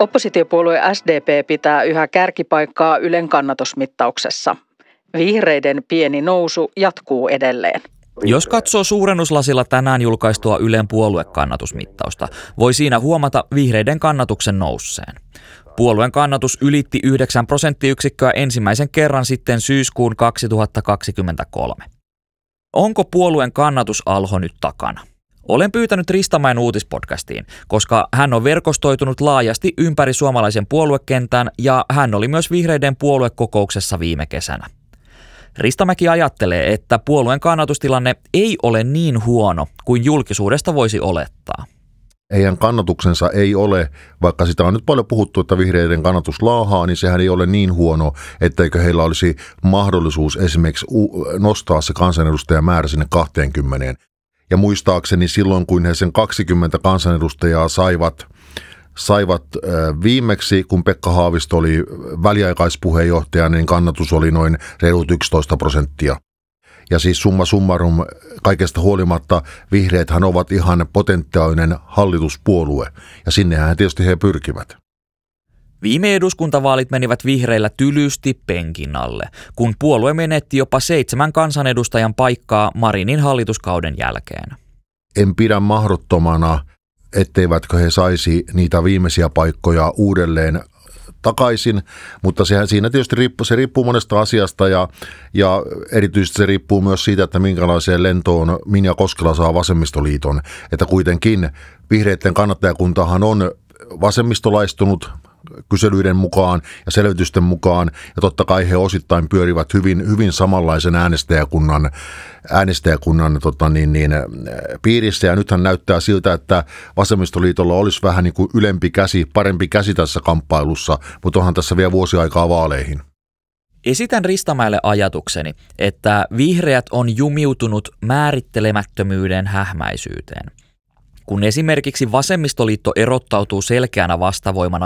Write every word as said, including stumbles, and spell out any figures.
Oppositiopuolue S D P pitää yhä kärkipaikkaa Ylen kannatusmittauksessa. Vihreiden pieni nousu jatkuu edelleen. Jos katsoo suurennuslasilla tänään julkaistua Ylen puoluekannatusmittausta, voi siinä huomata vihreiden kannatuksen nousseen. Puolueen kannatus ylitti yhdeksän prosenttiyksikköä ensimmäisen kerran sitten syyskuun kaksituhattakaksikymmentäkolme. Onko puolueen kannatusalho nyt takana? Olen pyytänyt Ristamäen uutispodcastiin, koska hän on verkostoitunut laajasti ympäri suomalaisen puoluekentän ja hän oli myös vihreiden puoluekokouksessa viime kesänä. Ristamäki ajattelee, että puolueen kannatustilanne ei ole niin huono kuin julkisuudesta voisi olettaa. Heidän kannatuksensa ei ole, vaikka sitä on nyt paljon puhuttu, että vihreiden kannatus laahaa, niin sehän ei ole niin huono, etteikö heillä olisi mahdollisuus esimerkiksi nostaa se kansanedustajamäärä sinne kaksikymmentä. Ja muistaakseni silloin, kun he sen kaksikymmentä kansanedustajaa saivat, saivat viimeksi, kun Pekka Haavisto oli väliaikaispuheenjohtaja, niin kannatus oli noin reilut yksitoista prosenttia. Ja siis summa summarum, kaikesta huolimatta vihreäthän ovat ihan potentiaalinen hallituspuolue, ja sinnehän tietysti he pyrkivät. Viime eduskuntavaalit menivät vihreillä tylysti penkin alle, kun puolue menetti jopa seitsemän kansanedustajan paikkaa Marinin hallituskauden jälkeen. En pidä mahdottomana, etteivätkö he saisi niitä viimeisiä paikkoja uudelleen takaisin, mutta sehän siinä tietysti riippuu, se riippuu monesta asiasta ja, ja erityisesti se riippuu myös siitä, että minkälaiseen lentoon Minja Koskela saa vasemmistoliiton, että kuitenkin vihreiden kannattajakuntahan on vasemmistolaistunut kyselyiden mukaan ja selvitysten mukaan, ja totta kai he osittain pyörivät hyvin, hyvin samanlaisen äänestäjäkunnan, äänestäjäkunnan tota niin, niin, piirissä, ja nythän näyttää siltä, että vasemmistoliitolla olisi vähän niin kuin ylempi käsi, parempi käsi tässä kamppailussa, mutta onhan tässä vielä vuosi aikaa vaaleihin. Esitän Ristamäelle ajatukseni, että vihreät on jumiutunut määrittelemättömyyden hähmäisyyteen. Kun esimerkiksi vasemmistoliitto erottautuu selkeänä vastavoimana